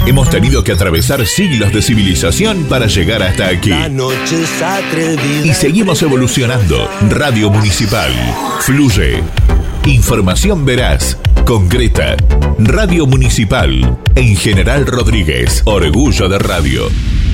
Hemos tenido que atravesar siglos de civilización para llegar hasta aquí. Y seguimos evolucionando. Radio Municipal. Fluye. Información veraz, concreta. Radio Municipal. En General Rodríguez. Orgullo de radio.